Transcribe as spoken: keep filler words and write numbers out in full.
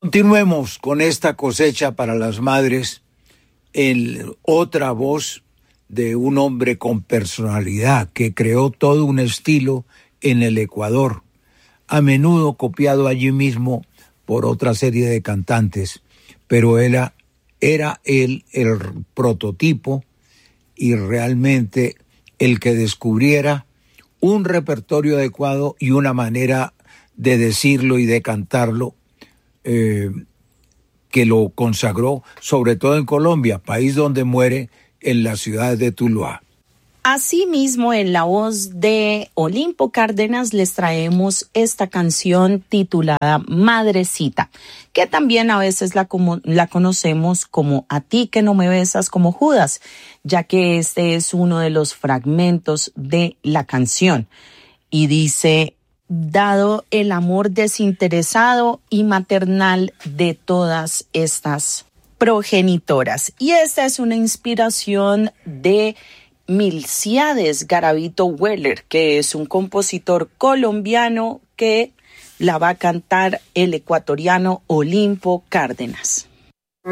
Continuemos con esta cosecha para las madres, en otra voz de un hombre con personalidad que creó todo un estilo en el Ecuador, a menudo copiado allí mismo por otra serie de cantantes, pero era, era él el prototipo y realmente el que descubriera un repertorio adecuado y una manera de decirlo y de cantarlo eh, que lo consagró, sobre todo en Colombia, país donde muere en la ciudad de Tuluá. Asimismo, en la voz de Olimpo Cárdenas les traemos esta canción titulada Madrecita, que también a veces la, como, la conocemos como A ti que no me besas como Judas, ya que este es uno de los fragmentos de la canción. Y dice: dado el amor desinteresado y maternal de todas estas progenitoras. Y esta es una inspiración de Milciades Garavito Weller, que es un compositor colombiano que la va a cantar el ecuatoriano Olimpo Cárdenas.